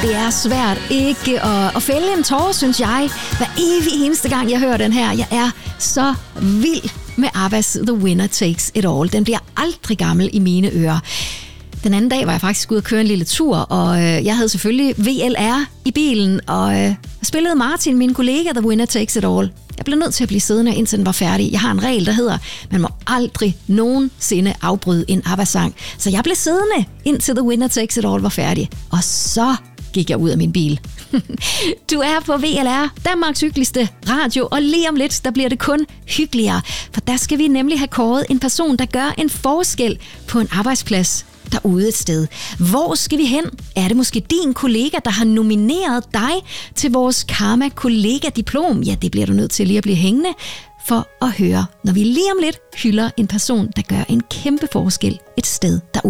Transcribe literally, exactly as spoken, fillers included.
Det er svært ikke at, at fælde en tåre, synes jeg, hver evig eneste gang, jeg hører den her. Jeg er så vild med Abbas The Winner Takes It All. Den bliver aldrig gammel i mine ører. Den anden dag var jeg faktisk ude at køre en lille tur, og øh, jeg havde selvfølgelig V L R i bilen, og øh, spillede Martin, min kollega, The Winner Takes It All. Jeg blev nødt til at blive siddende, indtil den var færdig. Jeg har en regel, der hedder, man må aldrig nogensinde afbryde en ABBA-sang. Så jeg blev siddende, indtil The Winner Takes It All var færdig. Og så gik jeg ud af min bil. Du er på V L R, Danmarks hyggeligste radio, og lige om lidt, der bliver det kun hyggeligere. For der skal vi nemlig have kåret en person, der gør en forskel på en arbejdsplads derude et sted. Hvor skal vi hen? Er det måske din kollega, der har nomineret dig til vores Karma Kollega-diplom? Ja, det bliver du nødt til lige at blive hængende for at høre, når vi lige om lidt hylder en person, der gør en kæmpe forskel et sted derude.